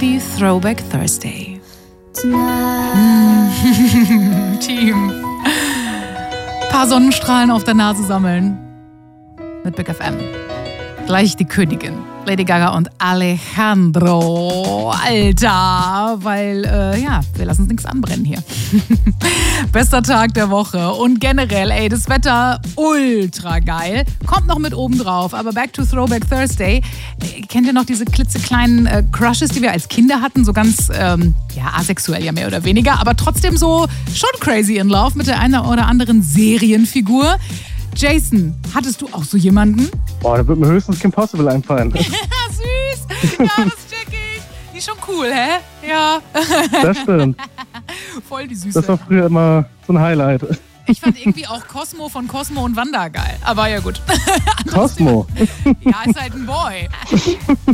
Happy Throwback Thursday. Team. Paar Sonnenstrahlen auf der Nase sammeln. Mit Big FM. Gleich die Königin. Lady Gaga und Alejandro. Alter, weil, wir lassen uns nichts anbrennen hier. Bester Tag der Woche. Und generell, das Wetter ultra geil. Kommt noch mit oben drauf. Aber back to Throwback Thursday. Kennt ihr noch diese klitzekleinen Crushes, die wir als Kinder hatten? So ganz, asexuell ja mehr oder weniger. Aber trotzdem so schon crazy in love mit der einen oder anderen Serienfigur. Jason, hattest du auch so jemanden? Boah, da wird mir höchstens Kim Possible einfallen. Süß! Ja, das check ich. Die ist schon cool, hä? Ja. Das stimmt. Voll die Süße. Das war früher immer so ein Highlight. Ich fand irgendwie auch Cosmo von Cosmo und Wanda geil. Aber ja gut. Cosmo? Ja, ist halt ein Boy.